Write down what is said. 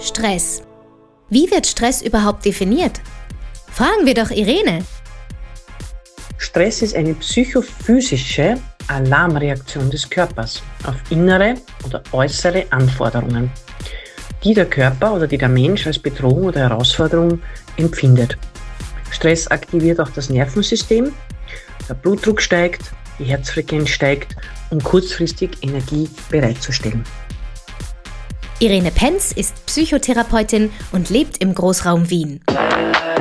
Stress. Wie wird Stress überhaupt definiert? Fragen wir doch Irene. Stress ist eine psychophysische Alarmreaktion des Körpers auf innere oder äußere Anforderungen, die der Körper oder die der Mensch als Bedrohung oder Herausforderung empfindet. Stress aktiviert auch das Nervensystem, der Blutdruck steigt, die Herzfrequenz steigt, um kurzfristig Energie bereitzustellen. Irene Penz ist Psychotherapeutin und lebt im Großraum Wien.